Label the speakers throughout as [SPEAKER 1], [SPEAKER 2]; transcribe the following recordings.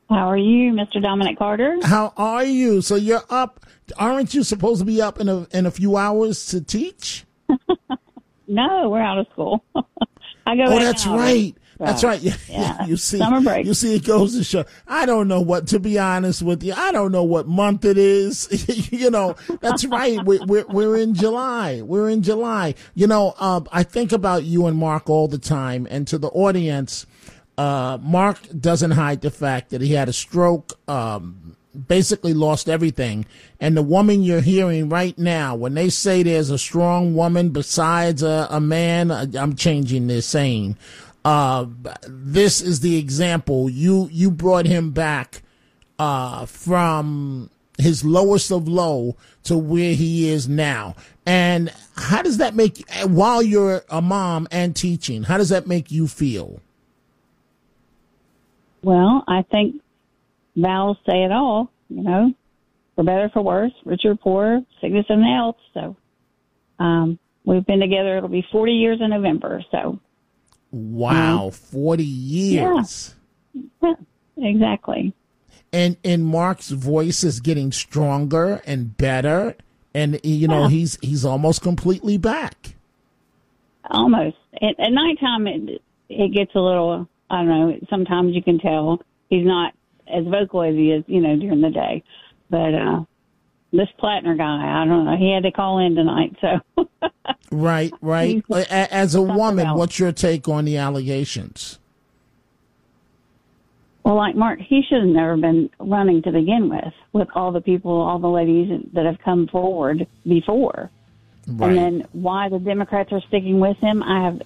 [SPEAKER 1] How are you, Mr. Dominic Carter?
[SPEAKER 2] How are you? So you're up. Aren't you supposed to be up in a few hours to teach?
[SPEAKER 1] No, we're out of school. I go.
[SPEAKER 2] Oh, that's right. That's right.
[SPEAKER 1] Yeah.
[SPEAKER 2] You see,
[SPEAKER 1] summer break.
[SPEAKER 2] You see, it goes to show. I don't know what, to be honest with you, I don't know what month it is. That's right. We're in July. We're in July. I think about you and Mark all the time, and to the audience, Mark doesn't hide the fact that he had a stroke, basically lost everything. And the woman you're hearing right now, when they say there's a strong woman besides a man, I'm changing this saying. This is the example. You brought him back from his lowest of low to where he is now. And how does that make, while you're a mom and teaching, how does that make you feel?
[SPEAKER 1] Well, I think vows say it all, for better, for worse, richer, poorer, sickness and health. So we've been together. It'll be 40 years in November. So.
[SPEAKER 2] Wow, 40 years.
[SPEAKER 1] Yeah, exactly.
[SPEAKER 2] And Mark's voice is getting stronger and better. And, he's almost completely back.
[SPEAKER 1] Almost. At nighttime, it gets a little, I don't know, sometimes you can tell he's not as vocal as he is, during the day. But this Plattner guy, I don't know, he had to call in tonight, so.
[SPEAKER 2] Right. As a woman, what's your take on the allegations?
[SPEAKER 1] Well, like Mark, he should have never been running to begin with all the people, all the ladies that have come forward before. Right. And then why the Democrats are sticking with him,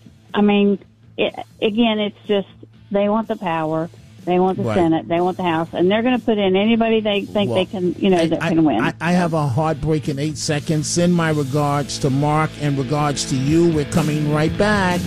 [SPEAKER 1] it's just they want the power. They want the Senate. They want the House. And they're going to put in anybody they think they can, that can win.
[SPEAKER 2] I have a heartbreak in 8 seconds. Send my regards to Mark and regards to you. We're coming right back.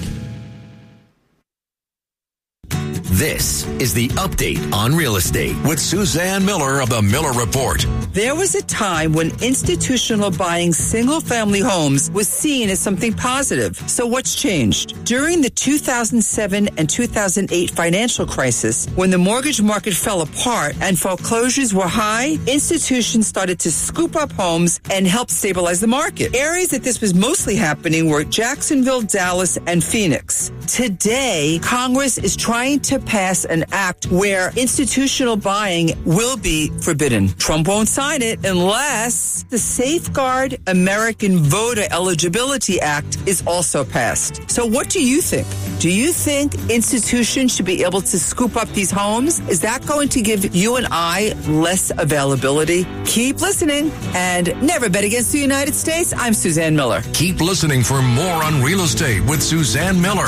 [SPEAKER 3] This is the Update on Real Estate with Suzanne Miller of the Miller Report.
[SPEAKER 4] There was a time when institutional buying single-family homes was seen as something positive. So what's changed? During the 2007 and 2008 financial crisis, when the mortgage market fell apart and foreclosures were high, institutions started to scoop up homes and help stabilize the market. Areas that this was mostly happening were Jacksonville, Dallas, and Phoenix. Today, Congress is trying to pass an act where institutional buying will be forbidden. Trump won't sign it unless the Safeguard American Voter Eligibility Act is also passed. So what do you think? Do you think institutions should be able to scoop up these homes? Is that going to give you and I less availability? Keep listening and never bet against the United States. I'm Suzanne Miller.
[SPEAKER 3] Keep listening for more on real estate with Suzanne Miller.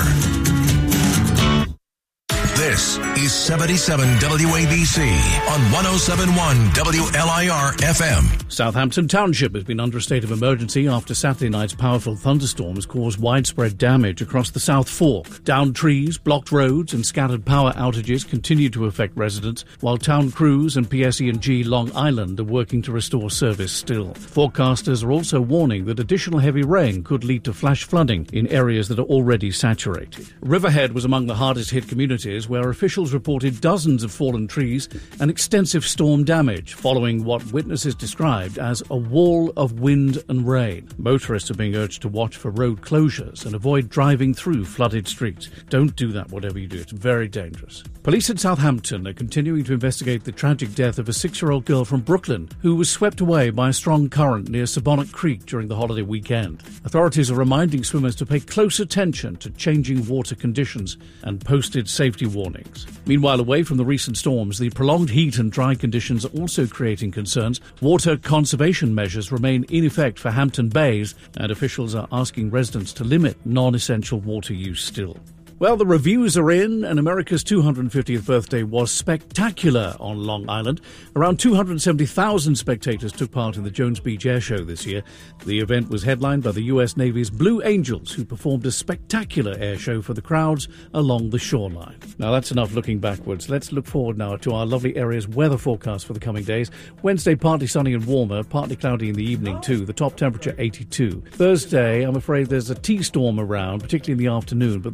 [SPEAKER 3] This is 77 WABC on 107.1 WLIR FM.
[SPEAKER 5] Southampton Township has been under a state of emergency after Saturday night's powerful thunderstorms caused widespread damage across the South Fork. Downed trees, blocked roads and scattered power outages continue to affect residents, while town crews and PSE&G Long Island are working to restore service still. Forecasters are also warning that additional heavy rain could lead to flash flooding in areas that are already saturated. Riverhead was among the hardest hit communities, where officials reported dozens of fallen trees and extensive storm damage following what witnesses described as a wall of wind and rain. Motorists are being urged to watch for road closures and avoid driving through flooded streets. Don't do that, whatever you do. It's very dangerous. Police in Southampton are continuing to investigate the tragic death of a 6-year-old girl from Brooklyn who was swept away by a strong current near Sabonic Creek during the holiday weekend. Authorities are reminding swimmers to pay close attention to changing water conditions and posted safety warnings. Meanwhile, away from the recent storms, the prolonged heat and dry conditions are also creating concerns. Water conservation measures remain in effect for Hampton Bays, and officials are asking residents to limit non-essential water use still. Well, the reviews are in, and America's 250th birthday was spectacular on Long Island. Around 270,000 spectators took part in the Jones Beach Air Show this year. The event was headlined by the U.S. Navy's Blue Angels, who performed a spectacular air show for the crowds along the shoreline. Now, that's enough looking backwards. Let's look forward now to our lovely area's weather forecast for the coming days. Wednesday, partly sunny and warmer, partly cloudy in the evening too. The top temperature, 82. Thursday, I'm afraid there's a T-storm around, particularly in the afternoon, but the top temperature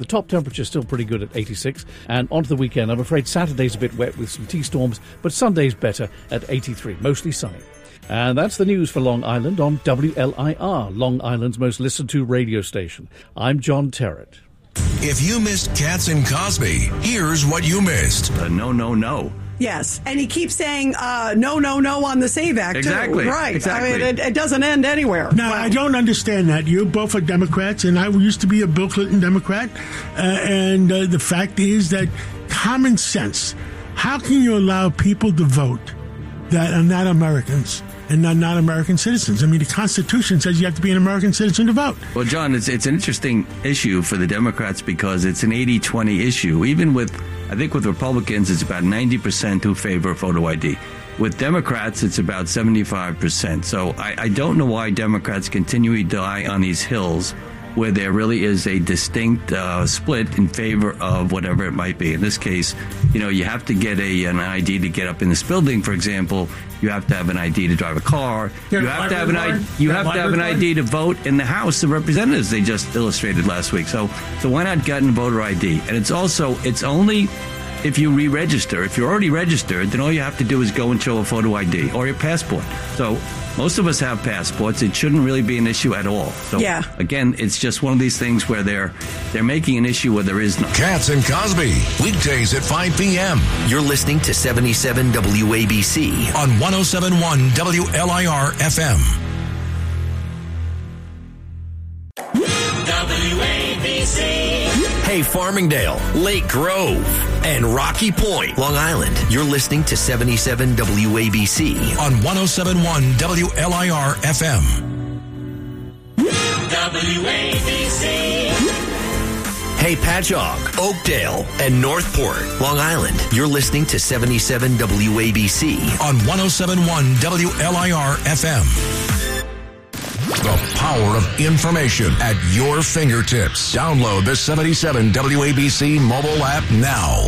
[SPEAKER 5] Temperatures still pretty good at 86. And onto the weekend, I'm afraid Saturday's a bit wet with some T-storms, but Sunday's better at 83, mostly sunny. And that's the news for Long Island on WLIR, Long Island's most listened to radio station. I'm John Terrett.
[SPEAKER 3] If you missed Katz and Cosby, here's what you missed.
[SPEAKER 6] No.
[SPEAKER 7] Yes, and he keeps saying no on the SAVE Act,
[SPEAKER 6] exactly.
[SPEAKER 7] too. Right.
[SPEAKER 6] Exactly.
[SPEAKER 7] I mean, it doesn't end anywhere.
[SPEAKER 8] Now, I don't understand that. You both are Democrats, and I used to be a Bill Clinton Democrat. And the fact is that common sense, how can you allow people to vote that are not Americans and not American citizens? I mean, the Constitution says you have to be an American citizen to vote.
[SPEAKER 6] Well, John, it's an interesting issue for the Democrats because it's an 80-20 issue. Even with, I think with Republicans, it's about 90% who favor photo ID. With Democrats, it's about 75%. So I don't know why Democrats continually die on these hills where there really is a distinct split in favor of whatever it might be. In this case, you have to get an ID to get up in this building, for example. You have to have an ID to drive a car. You have to have an ID to vote in the House of Representatives. They just illustrated last week. So why not get a voter ID? And it's only if you re-register. If you're already registered, then all you have to do is go and show a photo ID or your passport. So most of us have passports. It shouldn't really be an issue at all. So again, it's just one of these things where they're making an issue where there is none.
[SPEAKER 3] Katz and Cosby, weekdays at 5 p.m. You're listening to 77 WABC on 107.1 WLIR FM. WABC. Hey, Farmingdale, Lake Grove, and Rocky Point, Long Island. You're listening to 77 WABC on 107.1 WLIR FM. WABC. Hey, Patchogue, Oakdale, and Northport, Long Island. You're listening to 77 WABC on 107.1 WLIR FM. The power of information at your fingertips. Download the 77 WABC mobile app now.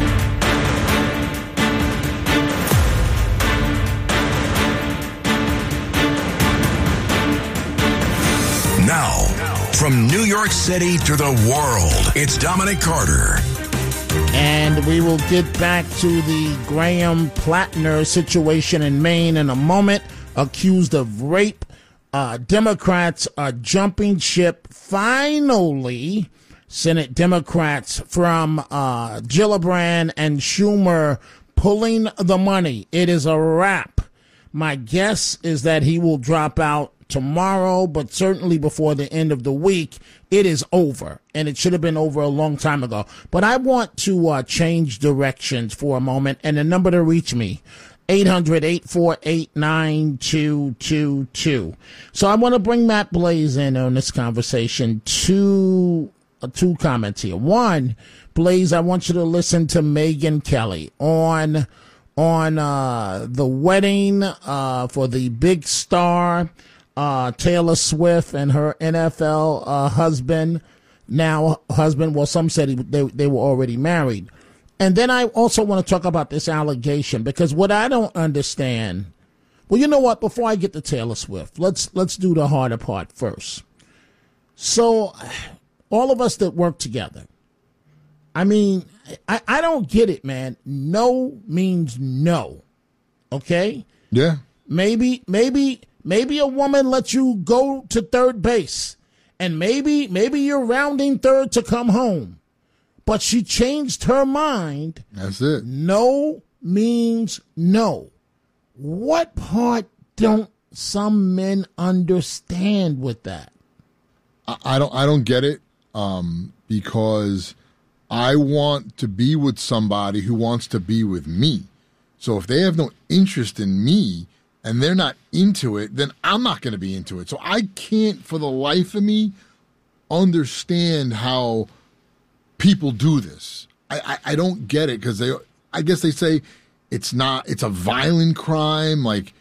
[SPEAKER 3] Now, from New York City to the world, it's Dominic Carter.
[SPEAKER 2] And we will get back to the Graham Plattner situation in Maine in a moment, accused of rape. Democrats are jumping ship. Finally, Senate Democrats from Gillibrand and Schumer pulling the money. It is a wrap. My guess is that he will drop out tomorrow, but certainly before the end of the week. It is over, and it should have been over a long time ago. But I want to change directions for a moment, and the number to reach me, 800-848-9222. So I want to bring Matt Blaze in on this conversation. Two comments here. One, Blaze, I want you to listen to Megyn Kelly on the wedding for the big star Taylor Swift and her NFL husband. Well, some said they were already married. And then I also want to talk about this allegation, because what I don't understand, well, you know what? Before I get to Taylor Swift, let's do the harder part first. So all of us that work together, I mean, I don't get it, man. No means no. Okay?
[SPEAKER 9] Yeah.
[SPEAKER 2] Maybe a woman lets you go to third base, and maybe you're rounding third to come home. But she changed her mind.
[SPEAKER 9] That's it.
[SPEAKER 2] No means no. What part don't some men understand with that?
[SPEAKER 9] I don't get it. Because I want to be with somebody who wants to be with me. So if they have no interest in me and they're not into it, then I'm not going to be into it. So I can't, for the life of me, understand how people do this. I don't get it, because I guess they say it's a violent crime. Like,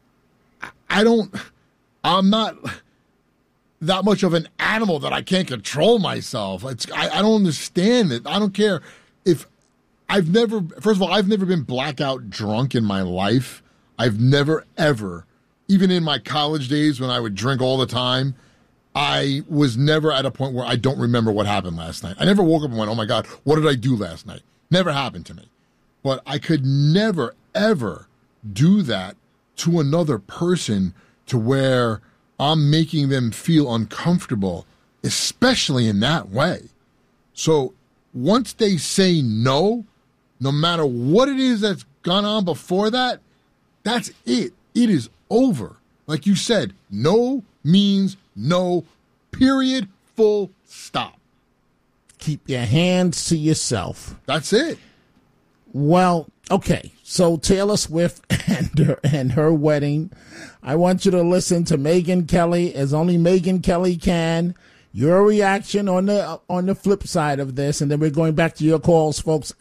[SPEAKER 9] I'm not that much of an animal that I can't control myself. I don't understand it. I don't care if first of all, I've never been blackout drunk in my life. I've never, ever, even in my college days when I would drink all the time, I was never at a point where I don't remember what happened last night. I never woke up and went, oh my God, what did I do last night? Never happened to me. But I could never, ever do that to another person to where I'm making them feel uncomfortable, especially in that way. So once they say no, no matter what it is that's gone on before that, that's it. It is over. Like you said, no means no, period, full stop.
[SPEAKER 2] Keep your hands to yourself.
[SPEAKER 9] That's it.
[SPEAKER 2] Well, okay. So Taylor Swift and her wedding. I want you to listen to Megyn Kelly as only Megyn Kelly can. Your reaction on the flip side of this, and then we're going back to your calls, folks.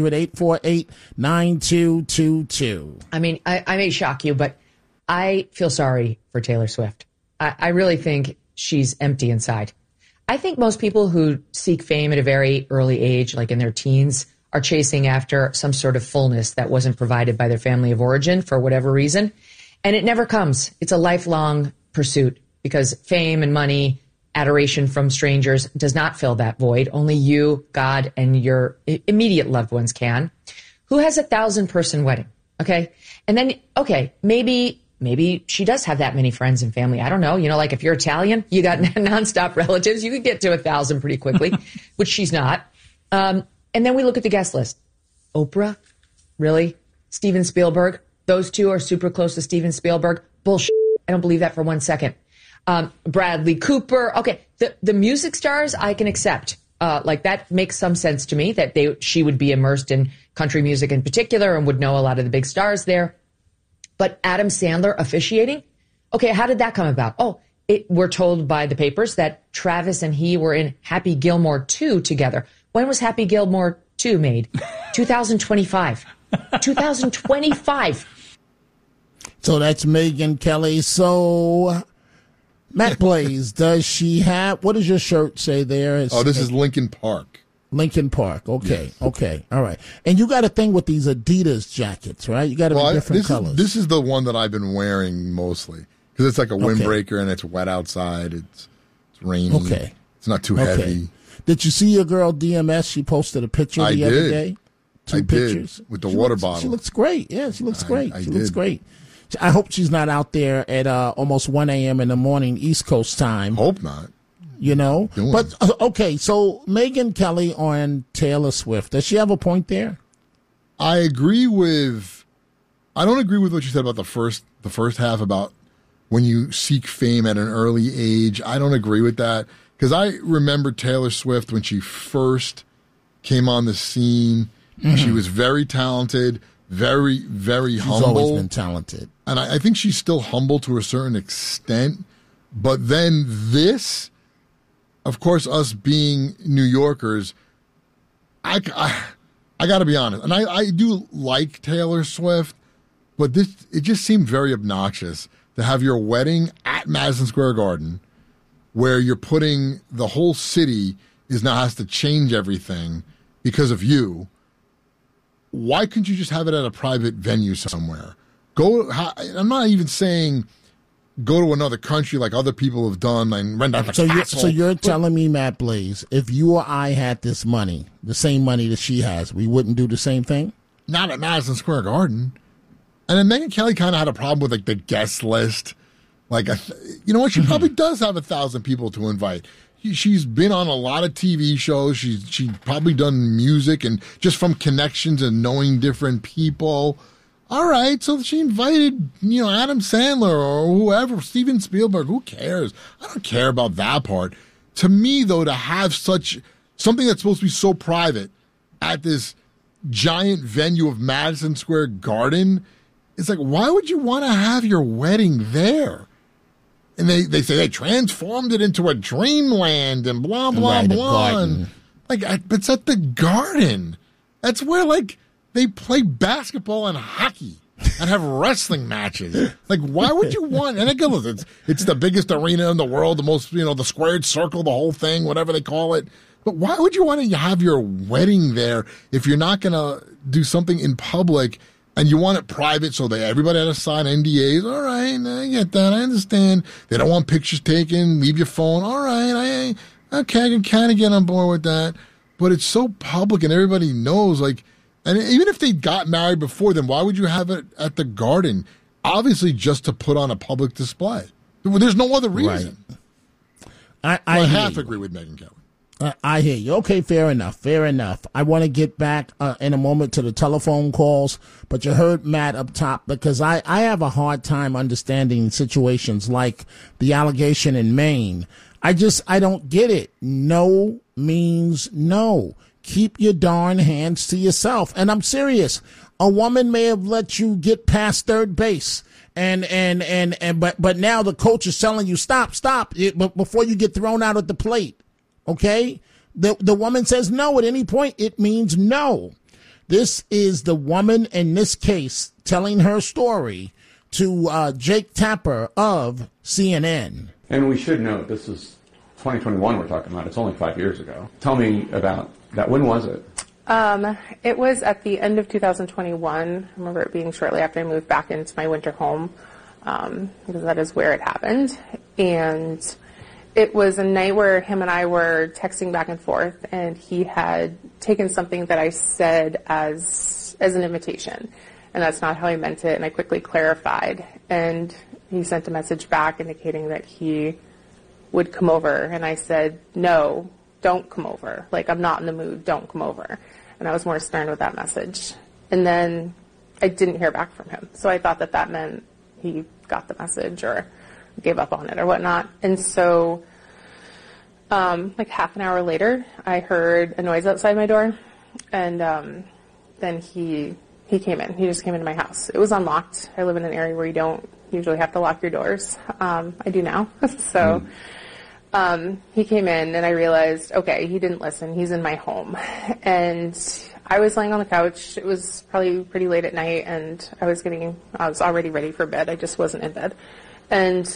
[SPEAKER 2] 800-848-9222.
[SPEAKER 10] I mean, I may shock you, but I feel sorry for Taylor Swift. I really think she's empty inside. I think most people who seek fame at a very early age, like in their teens, are chasing after some sort of fullness that wasn't provided by their family of origin for whatever reason. And it never comes. It's a lifelong pursuit because fame and money, adoration from strangers does not fill that void. Only you, God, and your immediate loved ones can. Who has a 1,000-person wedding? Okay. And then, okay, maybe she does have that many friends and family. I don't know. You know, like if you're Italian, you got nonstop relatives. You could get to 1,000 pretty quickly, which she's not. And then we look at the guest list. Oprah? Really? Steven Spielberg? Those two are super close to Steven Spielberg? Bullshit. I don't believe that for 1 second. Bradley Cooper. Okay. The music stars I can accept. Like that makes some sense to me that she would be immersed in country music in particular and would know a lot of the big stars there. But Adam Sandler officiating? Okay, how did that come about? Oh, we're told by the papers that Travis and he were in Happy Gilmore 2 together. When was Happy Gilmore 2 made? 2025. 2025.
[SPEAKER 2] So that's Megyn Kelly. So, Matt Blaze, does she have, what does your shirt say there?
[SPEAKER 9] This is Lincoln Park.
[SPEAKER 2] Lincoln Park. Okay.
[SPEAKER 9] Yes.
[SPEAKER 2] Okay. All right. And you got a thing with these Adidas jackets, right? You got them in different colors.
[SPEAKER 9] This is the one that I've been wearing mostly because it's like a windbreaker and it's wet outside. It's rainy.
[SPEAKER 2] Okay.
[SPEAKER 9] It's not too heavy.
[SPEAKER 2] Did you see your girl DMS? She posted a picture the other day. Two pictures.
[SPEAKER 9] With the water bottle.
[SPEAKER 2] She looks great. Yeah, she looks great. She looks great. I hope she's not out there at almost 1 a.m. in the morning East Coast time.
[SPEAKER 9] Hope not.
[SPEAKER 2] You know, but okay. So Megyn Kelly on Taylor Swift. Does she have a point there?
[SPEAKER 9] I don't agree with what you said about the first half about when you seek fame at an early age. I don't agree with that because I remember Taylor Swift when she first came on the scene. Mm-hmm. She was very talented, very, very humble.
[SPEAKER 2] She's always been talented,
[SPEAKER 9] and I think she's still humble to a certain extent. But then this. Of course, us being New Yorkers, I got to be honest, and I do like Taylor Swift, but it just seemed very obnoxious to have your wedding at Madison Square Garden, where you're putting the whole city now has to change everything because of you. Why couldn't you just have it at a private venue somewhere? I'm not even saying go to another country like other people have done and rent out the castle.
[SPEAKER 2] So you're telling me, Matt Blaze, if you or I had this money, the same money that she has, we wouldn't do the same thing?
[SPEAKER 9] Not at Madison Square Garden. And then Megyn Kelly kind of had a problem with like the guest list. Like, you know what? She probably does have 1,000 people to invite. She's been on a lot of TV shows. She's probably done music and just from connections and knowing different people. All right, so she invited, Adam Sandler or whoever, Steven Spielberg. Who cares? I don't care about that part. To me, though, to have something that's supposed to be so private at this giant venue of Madison Square Garden, it's like, why would you want to have your wedding there? And they say they transformed it into a dreamland and blah, blah, blah. And, but it's at the Garden. That's where, they play basketball and hockey and have wrestling matches. Like, why would you want? And again, it's the biggest arena in the world, the most, the squared circle, the whole thing, whatever they call it. But why would you want to have your wedding there if you're not going to do something in public and you want it private so that everybody had to sign NDAs. All right, I get that. I understand. They don't want pictures taken. Leave your phone. All right, I can kind of get on board with that. But it's so public and everybody knows, like, and even if they got married before, then why would you have it at the Garden? Obviously just to put on a public display. There's no other reason.
[SPEAKER 2] Right.
[SPEAKER 9] I half agree with Megyn Kelly.
[SPEAKER 2] I hear you. Okay, fair enough. I want to get back in a moment to the telephone calls, but you heard Matt up top, because I have a hard time understanding situations like the allegation in Maine. I don't get it. No means no. Keep your darn hands to yourself. And I'm serious. A woman may have let you get past third base. But now the coach is telling you stop, but before you get thrown out at the plate. Okay? The woman says no at any point. It means no. This is the woman in this case telling her story to Jake Tapper of CNN.
[SPEAKER 11] And we should note, this is 2021 we're talking about. It's only 5 years ago. Tell me about that. When was it?
[SPEAKER 12] It was at the end of 2021. I remember it being shortly after I moved back into my winter home, because that is where it happened. And it was a night where him and I were texting back and forth, and he had taken something that I said as an invitation. And that's not how I meant it, and I quickly clarified. And he sent a message back indicating that he would come over, and I said, no, don't come over. Like, I'm not in the mood, don't come over. And I was more stern with that message. And then I didn't hear back from him. So I thought that meant he got the message or gave up on it or whatnot. And so, like half an hour later, I heard a noise outside my door. And then he came in. He just came into my house. It was unlocked. I live in an area where you don't usually have to lock your doors. I do now. So he came in, and I realized, okay, he didn't listen. He's in my home. And I was laying on the couch. It was probably pretty late at night, and I was already ready for bed. I just wasn't in bed. And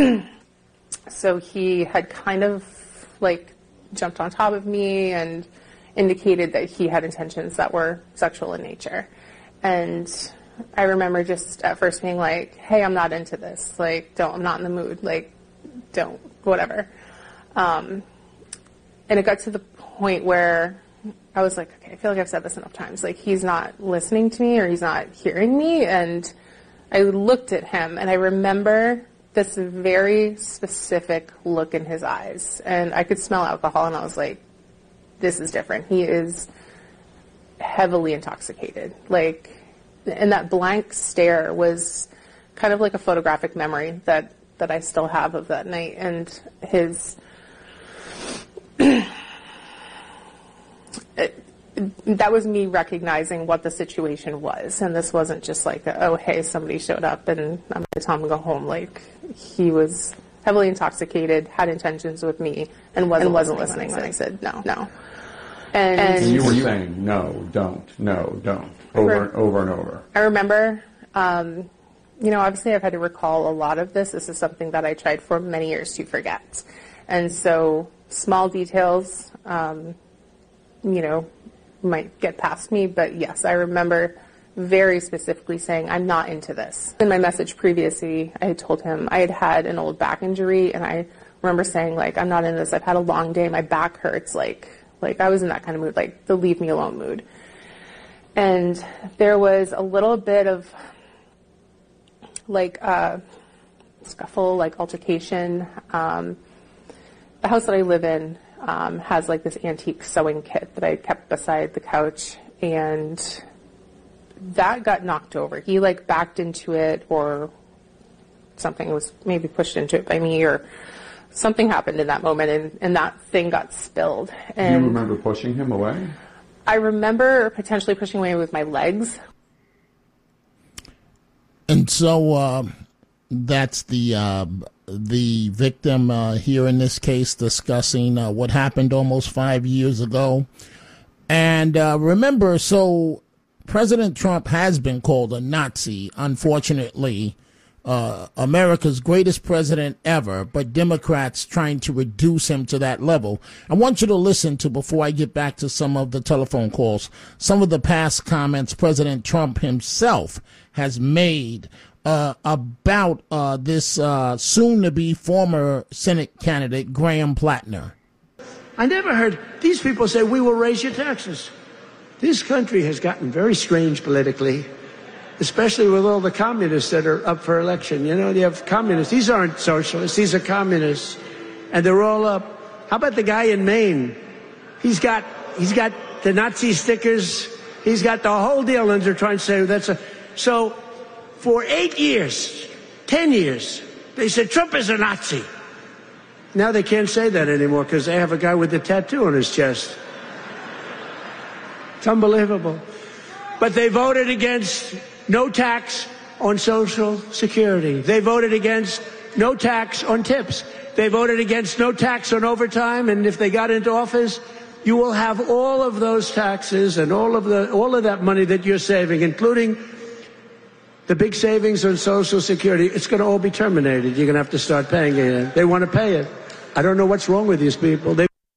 [SPEAKER 12] so he had kind of like jumped on top of me and indicated that he had intentions that were sexual in nature. And I remember just at first being like, hey, I'm not into this. Like, I'm not in the mood. Like, don't, whatever. And it got to the point where I was like, okay, I feel like I've said this enough times. Like, he's not listening to me or he's not hearing me. And I looked at him, and I remember this very specific look in his eyes. And I could smell alcohol, and I was like, this is different. He is heavily intoxicated. Like, and that blank stare was kind of like a photographic memory that I still have of that night. And his that was me recognizing what the situation was. And this wasn't just like, oh, hey, somebody showed up and I'm going to tell him to go home. Like, he was heavily intoxicated, had intentions with me, and wasn't listening when I said no. And
[SPEAKER 11] you were saying no, don't, over and over. I
[SPEAKER 12] remember, obviously I've had to recall a lot of this. This is something that I tried for many years to forget. And so small details, might get past me. But yes, I remember very specifically saying, I'm not into this. In my message previously, I had told him I had an old back injury, and I remember saying, like, I'm not into this. I've had a long day. My back hurts. Like I was in that kind of mood, like the leave me alone mood. And there was a little bit of like scuffle, like altercation. The house that I live in has like this antique sewing kit that I kept beside the couch, and that got knocked over. He like backed into it, or something was maybe pushed into it by me, or something happened in that moment, and that thing got spilled. And
[SPEAKER 11] do you remember pushing him away?
[SPEAKER 12] I remember potentially pushing away with my legs.
[SPEAKER 2] And so that's the victim here in this case discussing what happened almost 5 years ago. And remember, so President Trump has been called a Nazi, unfortunately, America's greatest president ever, but Democrats trying to reduce him to that level. I want you to listen to, before I get back to some of the telephone calls, some of the past comments President Trump himself has made about this soon-to-be former Senate candidate, Graham Plattner.
[SPEAKER 13] I never heard these people say, we will raise your taxes. This country has gotten very strange politically, especially with all the communists that are up for election. You know, you have communists. These aren't socialists. These are communists. And they're all up. How about the guy in Maine? He's got the Nazi stickers. He's got the whole deal, and they're trying to say so for 8 years, 10 years, they said Trump is a Nazi. Now they can't say that anymore because they have a guy with a tattoo on his chest. It's unbelievable. But they voted against no tax on Social Security. They voted against no tax on tips. They voted against no tax on overtime. And if they got into office, you will have all of those taxes and all of that money that you're saving, including the big savings on Social Security. It's going to all be terminated. You're going to have to start paying it. They want to pay it. I don't know what's wrong with these people.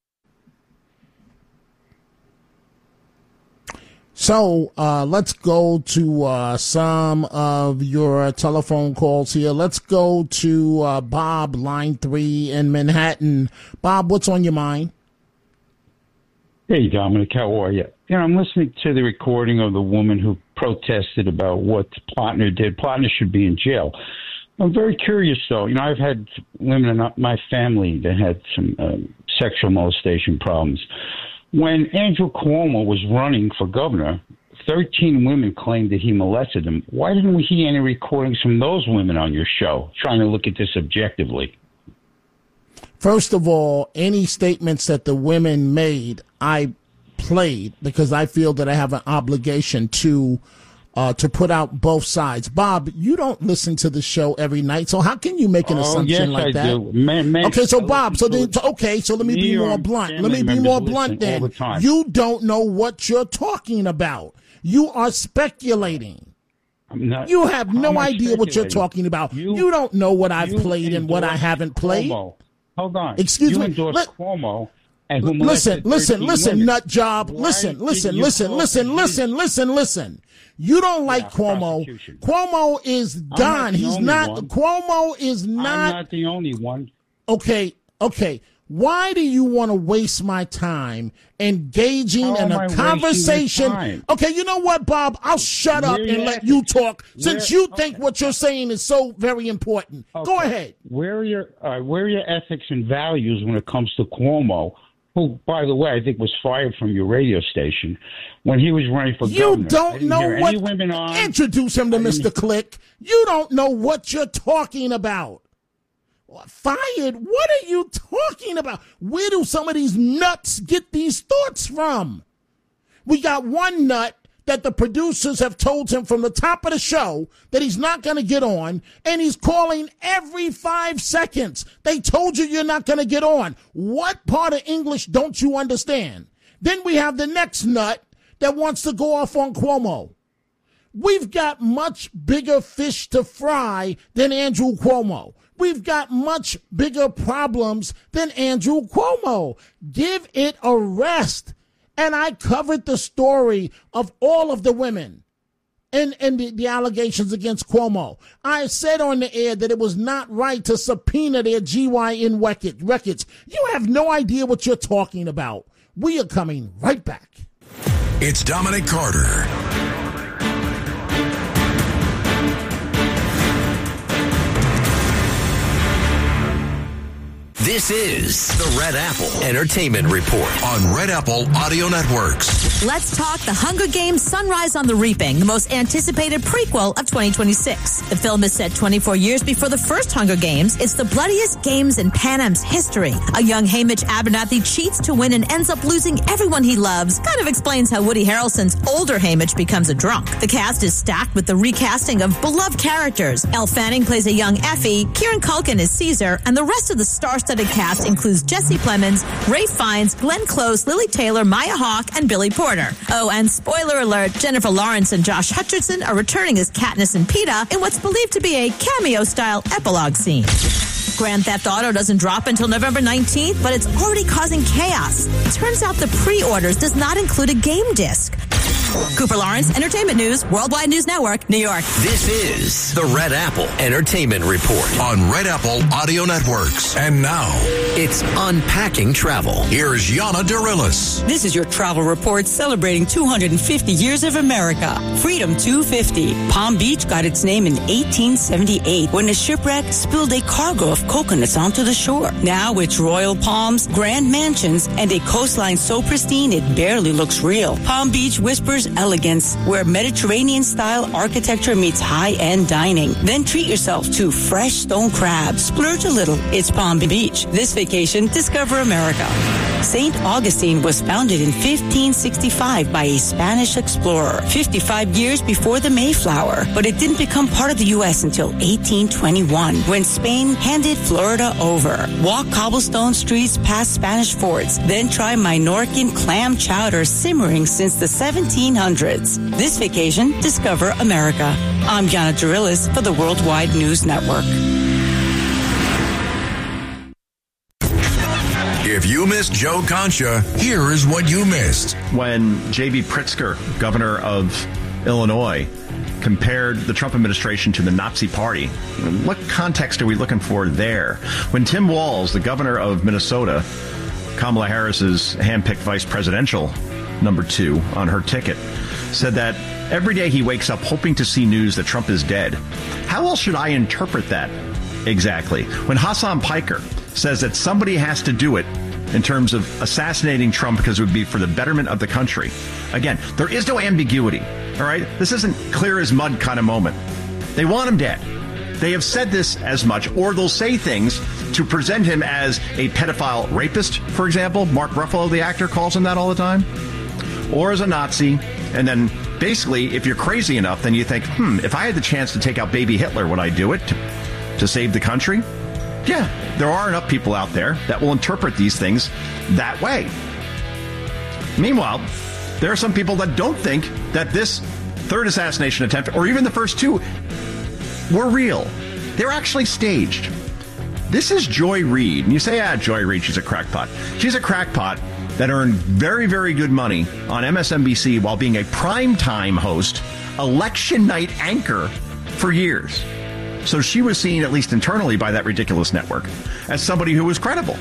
[SPEAKER 2] So let's go to some of your telephone calls here. Let's go to Bob, line 3 in Manhattan. Bob, what's on your mind?
[SPEAKER 14] Hey, Dominic, how are you? I'm listening to the recording of the woman who protested about what Plattner did. Plattner should be in jail. I'm very curious, though. I've had women in my family that had some sexual molestation problems. When Andrew Cuomo was running for governor, 13 women claimed that he molested them. Why didn't we hear any recordings from those women on your show, trying to look at this objectively?
[SPEAKER 2] First of all, any statements that the women made, I played because I feel that I have an obligation to put out both sides. Bob, you don't listen to the show every night, so how can you make an assumption like that?
[SPEAKER 14] Do.
[SPEAKER 2] Okay, so Bob, so let me be more blunt. Let me be more blunt then. You don't know what you're talking about. You are speculating. You have no idea what you're talking about. You don't know what I've played and what I haven't played.
[SPEAKER 14] Cuomo. Hold on.
[SPEAKER 2] Excuse me.
[SPEAKER 14] Cuomo.
[SPEAKER 2] Listen, nut job. Listen. You don't like Cuomo. Cuomo is gone. He's not. Cuomo is not.
[SPEAKER 14] I'm not the only one.
[SPEAKER 2] Okay. Why do you want to waste my time engaging in a conversation? Okay, you know what, Bob? I'll shut up and let you talk since you think what you're saying is so very important. Okay. Go ahead.
[SPEAKER 14] Where are your ethics and values when it comes to Cuomo, who, by the way, I think was fired from your radio station when he was running for governor?
[SPEAKER 2] You don't know what... Introduce him to Mr. Click. You don't know what you're talking about. Fired? What are you talking about? Where do some of these nuts get these thoughts from? We got one nut that the producers have told him from the top of the show that he's not going to get on, and he's calling every 5 seconds. They told you you're not going to get on. What part of English don't you understand? Then we have the next nut that wants to go off on Cuomo. We've got much bigger fish to fry than Andrew Cuomo. We've got much bigger problems than Andrew Cuomo. Give it a rest. And I covered the story of all of the women and the allegations against Cuomo. I said on the air that it was not right to subpoena their GYN records. You have no idea what you're talking about. We are coming right back.
[SPEAKER 3] It's Dominic Carter. This is the Red Apple Entertainment Report on Red Apple Audio Networks.
[SPEAKER 15] Let's talk The Hunger Games: Sunrise on the Reaping, the most anticipated prequel of 2026. The film is set 24 years before the first Hunger Games. It's the bloodiest games in Pan Am's history. A young Hamish Abernathy cheats to win and ends up losing everyone he loves. Kind of explains how Woody Harrelson's older Hamish becomes a drunk. The cast is stacked with the recasting of beloved characters. Elle Fanning plays a young Effie, Kieran Culkin is Caesar, and the rest of the star-studded cast includes Jesse Plemons, Ray Fiennes, Glenn Close, Lily Taylor, Maya Hawke, and Billy Porter. Oh, and spoiler alert, Jennifer Lawrence and Josh Hutcherson are returning as Katniss and Peeta in what's believed to be a cameo-style epilogue scene. Grand Theft Auto doesn't drop until November 19th, but it's already causing chaos. Turns out the pre-orders does not include a game disc. Cooper Lawrence, Entertainment News, Worldwide News Network, New York.
[SPEAKER 3] This is the Red Apple Entertainment Report on Red Apple Audio Networks. And now, it's Unpacking Travel. Here's Yana Dirilis.
[SPEAKER 16] This is your travel report celebrating 250 years of America. Freedom 250. Palm Beach got its name in 1878 when a shipwreck spilled a cargo of coconuts onto the shore. Now it's royal palms, grand mansions, and a coastline so pristine it barely looks real. Palm Beach whispers elegance, where Mediterranean-style architecture meets high-end dining. Then treat yourself to fresh stone crabs. Splurge a little. It's Palm Beach. This vacation, discover America. St. Augustine was founded in 1565 by a Spanish explorer, 55 years before the Mayflower. But it didn't become part of the U.S. until 1821, when Spain handed Florida over. Walk cobblestone streets past Spanish forts, then try Minorcan clam chowder simmering since the 1700s. This vacation, discover America. I'm Yana Dirilis for the Worldwide News Network.
[SPEAKER 3] If you missed Joe Concha, here is what you missed.
[SPEAKER 17] When J.B. Pritzker, governor of Illinois, compared the Trump administration to the Nazi Party, what context are we looking for there? When Tim Walz, the governor of Minnesota, Kamala Harris's handpicked vice presidential number 2 on her ticket, said that every day he wakes up hoping to see news that Trump is dead. How else should I interpret that exactly? When Hassan Piker says that somebody has to do it in terms of assassinating Trump because it would be for the betterment of the country. Again, there is no ambiguity, all right? This isn't clear as mud kind of moment. They want him dead. They have said this as much, or they'll say things to present him as a pedophile rapist, for example. Mark Ruffalo, the actor, calls him that all the time. Or as a Nazi. And then basically, if you're crazy enough, then you think, if I had the chance to take out baby Hitler, would I do it to save the country? Yeah, there are enough people out there that will interpret these things that way. Meanwhile, there are some people that don't think that this third assassination attempt, or even the first 2, were real. They're actually staged. This is Joy Reid. And you say, Joy Reid, she's a crackpot. She's a crackpot that earned very, very good money on MSNBC while being a primetime host, election night anchor for years. So she was seen, at least internally, by that ridiculous network as somebody who was credible.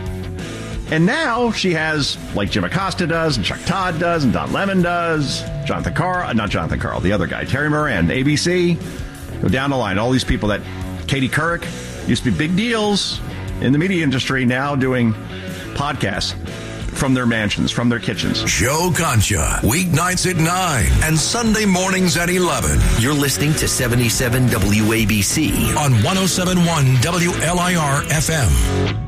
[SPEAKER 17] And now she has, like Jim Acosta does, and Chuck Todd does, and Don Lemon does, not Jonathan Karl, the other guy, Terry Moran, ABC, go down the line, all these people that Katie Couric used to be big deals in the media industry, now doing podcasts from their mansions, from their kitchens.
[SPEAKER 3] Joe Concha, weeknights at 9 and Sunday mornings at 11. You're listening to 77 WABC on 107.1 WLIR FM.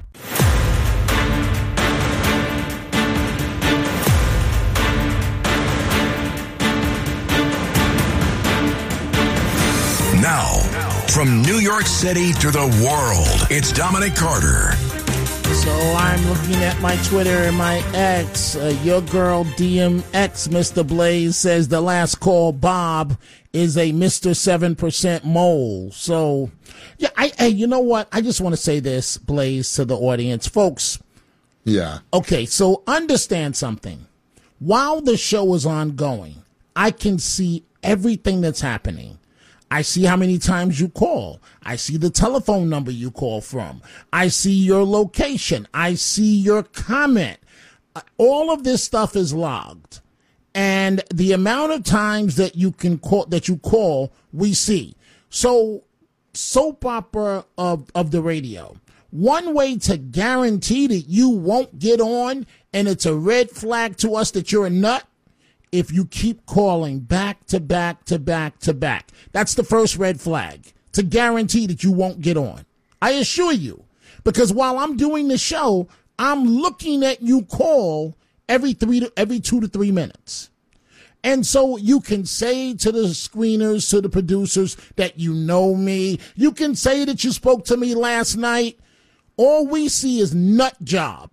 [SPEAKER 3] Now, from New York City to the world, it's Dominic Carter.
[SPEAKER 2] So I'm looking at my Twitter and my ex. Your girl DMX, Mr. Blaze, says the last call Bob is a Mr. 7% mole. So, yeah, hey, you know what? I just want to say this, Blaze, to the audience. Folks.
[SPEAKER 9] Yeah.
[SPEAKER 2] Okay, so understand something. While the show is ongoing, I can see everything that's happening. I see how many times you call. I see the telephone number you call from. I see your location. I see your comment. All of this stuff is logged. And the amount of times that you call, we see. So, soap opera of the radio. One way to guarantee that you won't get on and it's a red flag to us that you're a nut, if you keep calling back to back to back to back. That's the first red flag, to guarantee that you won't get on. I assure you. Because while I'm doing the show, I'm looking at you call every 2 to 3 minutes. And so you can say to the screeners, to the producers, that you know me. You can say that you spoke to me last night. all we see is nut job.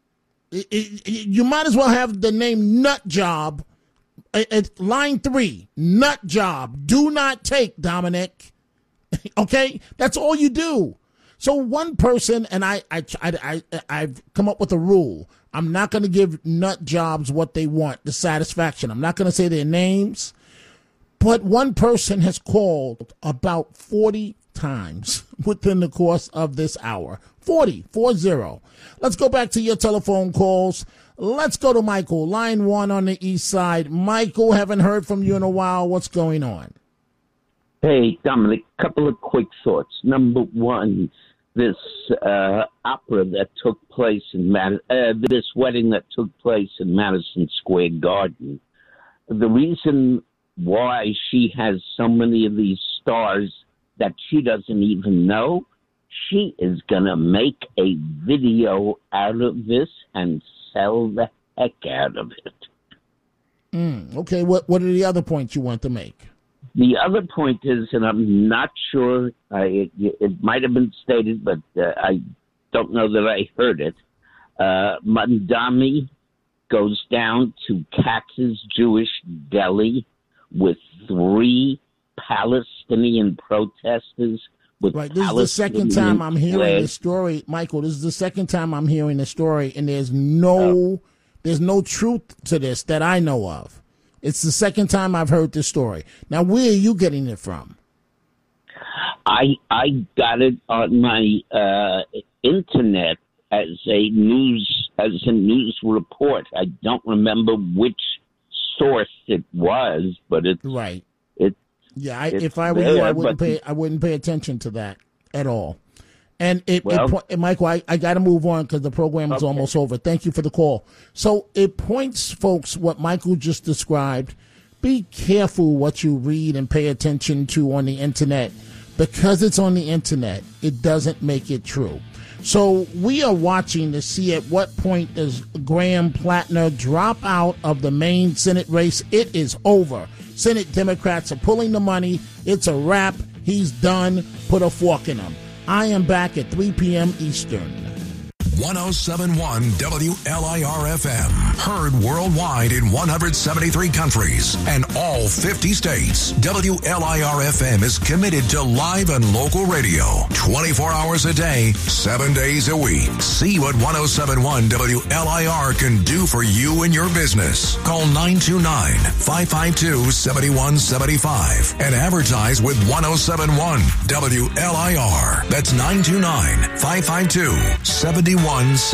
[SPEAKER 2] You might as well have the name nut job at line 3. Nut job. Do not take, Dominic. Okay? That's all you do. So one person, and I've come up with a rule. I'm not going to give nut jobs what they want, the satisfaction. I'm not going to say their names. But one person has called about 40 times within the course of this hour. 40. Let's go back to your telephone calls. Let's go to Michael, line 1 on the east side. Michael, haven't heard from you in a while. What's going on?
[SPEAKER 18] Hey, Dominic, couple of quick thoughts. Number one, this opera that took place in this wedding that took place in Madison Square Garden. The reason why she has so many of these stars that she doesn't even know, she is going to make a video out of this and sell the heck out of it.
[SPEAKER 2] Okay, what are the other points you want to make?
[SPEAKER 18] The other point is, and I'm not sure, it might have been stated, but I don't know that I heard it. Mandami goes down to Katz's Jewish Deli with 3 Palestinian protesters.
[SPEAKER 2] Right, this is the second time I'm hearing this story, Michael. This is the second time I'm hearing this story, and there's no truth to this that I know of. It's the second time I've heard this story. Now, where are you getting it from?
[SPEAKER 18] I got it on my internet as a news report. I don't remember which source it was, but it's
[SPEAKER 2] right. Yeah,
[SPEAKER 18] it's
[SPEAKER 2] if I were you, I wouldn't pay attention to that at all. And Michael, I got to move on because the program is almost over. Thank you for the call. So it points, folks, what Michael just described. Be careful what you read and pay attention to on the internet. Because it's on the internet, it doesn't make it true. So we are watching to see at what point does Graham Plattner drop out of the main Senate race. It is over. Senate Democrats are pulling the money. It's a wrap. He's done. Put a fork in him. I am back at 3 p.m. Eastern.
[SPEAKER 3] 1071 WLIR-FM. Heard worldwide in 173 countries and all 50 states. WLIR-FM is committed to live and local radio 24 hours a day, 7 days a week. See what 1071 WLIR can do for you and your business. Call 929-552-7175 and advertise with 1071 WLIR. That's 929-552-7175.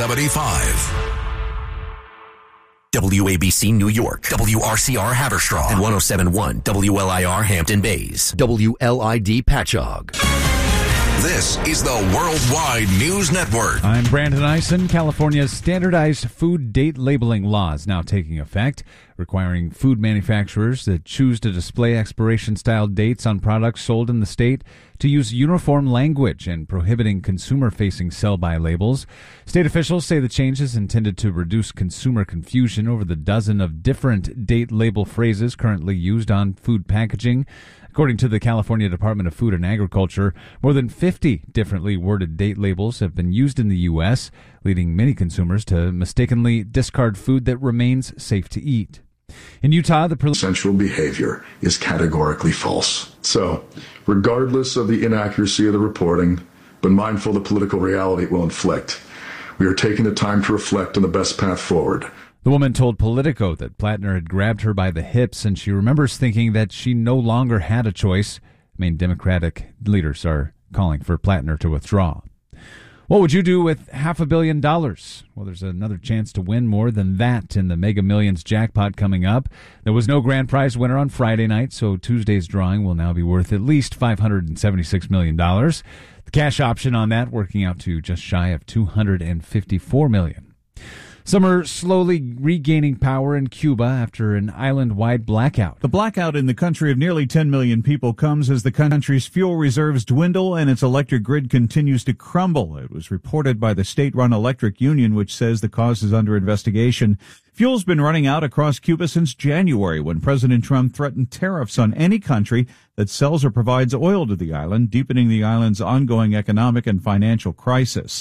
[SPEAKER 3] WABC New York, WRCR Haverstraw, and 1071 WLIR Hampton Bays, WLID Patchogue. This is the Worldwide News Network.
[SPEAKER 19] I'm Brandon Eisen. California's standardized food date labeling law is now taking effect, requiring food manufacturers that choose to display expiration-style dates on products sold in the state to use uniform language and prohibiting consumer-facing sell-by labels. State officials say the change is intended to reduce consumer confusion over the dozen of different date label phrases currently used on food packaging. According to the California Department of Food and Agriculture, more than 50 differently worded date labels have been used in the U.S., leading many consumers to mistakenly discard food that remains safe to eat. In Utah, the
[SPEAKER 20] consensual behavior is categorically false. So, regardless of the inaccuracy of the reporting, but mindful of the political reality it will inflict, we are taking the time to reflect on the best path forward.
[SPEAKER 19] The woman told Politico that Plattner had grabbed her by the hips, and she remembers thinking that she no longer had a choice. Main Democratic leaders are calling for Plattner to withdraw. What would you do with $500 million? Well, there's another chance to win more than that in the Mega Millions jackpot coming up. There was no grand prize winner on Friday night, so Tuesday's drawing will now be worth at least $576 million. The cash option on that working out to just shy of $254 million. Some are slowly regaining power in Cuba after an island-wide blackout.
[SPEAKER 21] The blackout in the country of nearly 10 million people comes as the country's fuel reserves dwindle and its electric grid continues to crumble. It was reported by the state-run electric union, which says the cause is under investigation. Fuel's been running out across Cuba since January, when President Trump threatened tariffs on any country that sells or provides oil to the island, deepening the island's ongoing economic and financial crisis.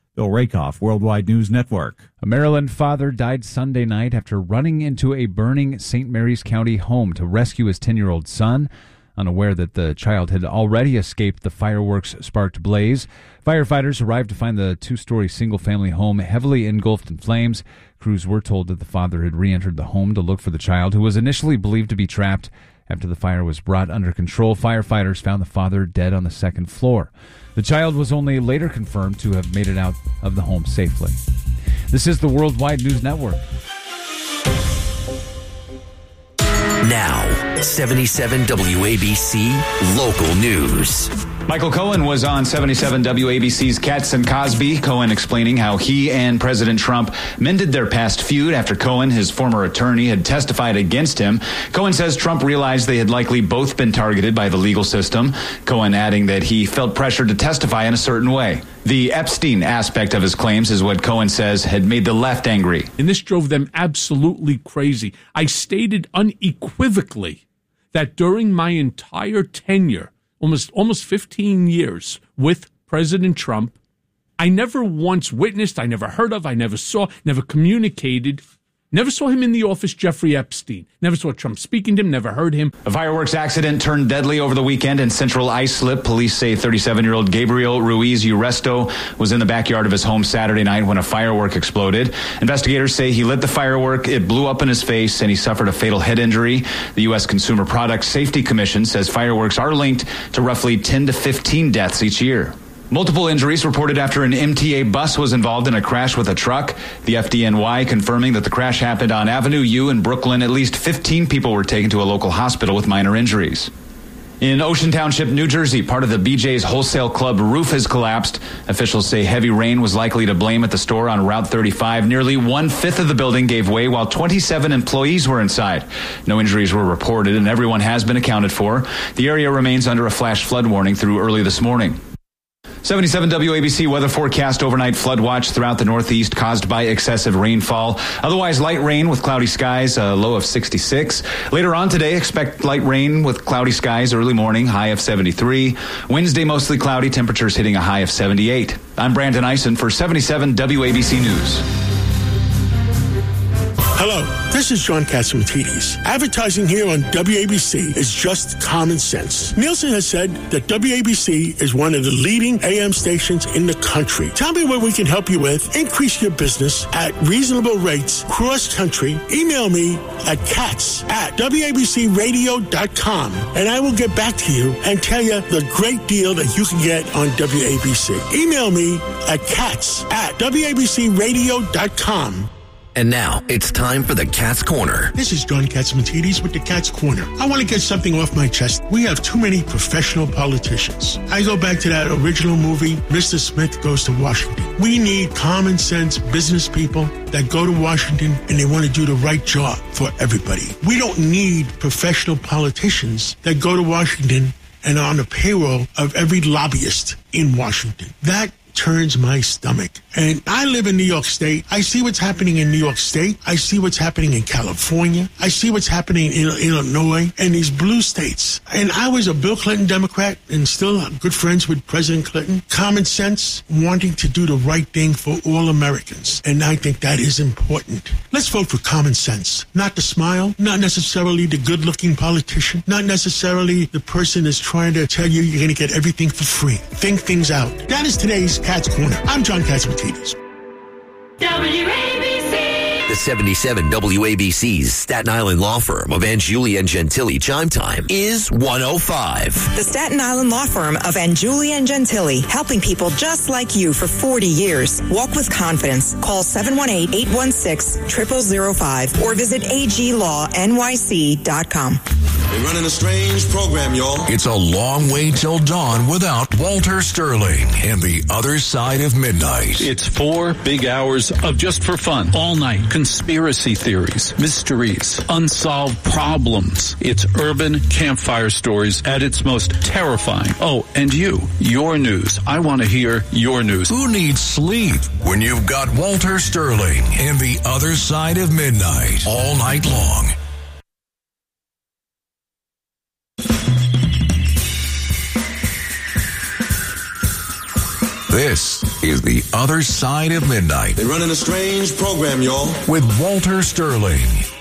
[SPEAKER 21] Bill Rakoff, Worldwide News Network.
[SPEAKER 19] A Maryland father died Sunday night after running into a burning St. Mary's County home to rescue his 10-year-old son. Unaware that the child had already escaped the fireworks-sparked blaze, firefighters arrived to find the two-story single-family home heavily engulfed in flames. Crews were told that the father had re-entered the home to look for the child, who was initially believed to be trapped. After the fire was brought under control, firefighters found the father dead on the second floor. The child was only later confirmed to have made it out of the home safely. This is the Worldwide News Network.
[SPEAKER 3] Now, 77 WABC Local News.
[SPEAKER 1] Michael Cohen was on 77 WABC's Katz and Cosby. Cohen explaining how he and President Trump mended their past feud after Cohen, his former attorney, had testified against him. Cohen says Trump realized they had likely both been targeted by the legal system. Cohen adding that he felt pressured to testify in a certain way. The Epstein aspect of his claims is what Cohen says had made the left angry.
[SPEAKER 22] And this drove them absolutely crazy. I stated unequivocally that during my entire tenure, almost 15 years with President Trump, I never once witnessed, I never heard of, I never saw, never communicated, never saw him in the office, Jeffrey Epstein. Never saw Trump speaking to him, never heard him.
[SPEAKER 1] A fireworks accident turned deadly over the weekend in central Islip. Police say 37-year-old Gabriel Ruiz Uresto was in the backyard of his home Saturday night when a firework exploded. Investigators say he lit the firework, it blew up in his face, and he suffered a fatal head injury. The U.S. Consumer Product Safety Commission says fireworks are linked to roughly 10 to 15 deaths each year. Multiple injuries reported after an MTA bus was involved in a crash with a truck. The FDNY confirming that the crash happened on Avenue U in Brooklyn. At least 15 people were taken to a local hospital with minor injuries. In Ocean Township, New Jersey, part of the BJ's Wholesale Club roof has collapsed. Officials say heavy rain was likely to blame at the store on Route 35. Nearly 1/5 of the building gave way while 27 employees were inside. No injuries were reported and everyone has been accounted for. The area remains under a flash flood warning through early this morning. 77 WABC weather forecast: overnight flood watch throughout the Northeast caused by excessive rainfall. Otherwise, light rain with cloudy skies, a low of 66. Later on today, expect light rain with cloudy skies early morning, high of 73. Wednesday, mostly cloudy, temperatures hitting a high of 78. I'm Brandon Eisen for 77 WABC News.
[SPEAKER 8] Hello, this is John Catsimatidis. Advertising here on WABC is just common sense. Nielsen has said that WABC is one of the leading AM stations in the country. Tell me what we can help you with. Increase your business at reasonable rates cross-country. Email me at cats@wabcradio.com, and I will get back to you and tell you the great deal that you can get on WABC. Email me at cats@wabcradio.com.
[SPEAKER 3] And now, it's time for the Cat's Corner.
[SPEAKER 8] This is John Catsimatidis with the Cat's Corner. I want to get something off my chest. We have too many professional politicians. I go back to that original movie, Mr. Smith Goes to Washington. We need common sense business people that go to Washington and they want to do the right job for everybody. We don't need professional politicians that go to Washington and are on the payroll of every lobbyist in Washington. That turns my stomach. And I live in New York State. I see what's happening in New York State. I see what's happening in California. I see what's happening in Illinois and these blue states. And I was a Bill Clinton Democrat and still good friends with President Clinton. Common sense, wanting to do the right thing for all Americans. And I think that is important. Let's vote for common sense. Not the smile, not necessarily the good-looking politician, not necessarily the person that's trying to tell you you're going to get everything for free. Think things out. That is today's Cat's Corner. I'm John Catsimatidis.
[SPEAKER 3] The 77 WABC's Staten Island law firm of Anjuli and Gentili chime time is 105.
[SPEAKER 23] The Staten Island law firm of Anjuli and Gentili, helping people just like you for 40 years. Walk with confidence. Call 718-816-0005 or visit aglawnyc.com.
[SPEAKER 24] They're running a strange program, y'all.
[SPEAKER 3] It's a long way till dawn without Walter Sterling and the other side of midnight.
[SPEAKER 25] It's 4 big hours of just for fun, all night. Conspiracy theories, mysteries, unsolved problems. It's urban campfire stories at its most terrifying. Oh, and your news. I want to hear your news.
[SPEAKER 3] Who needs sleep when you've got Walter Sterling and the other side of midnight all night long?
[SPEAKER 4] This is The Other Side of Midnight.
[SPEAKER 24] They're running a strange program, y'all.
[SPEAKER 4] With Walter Sterling.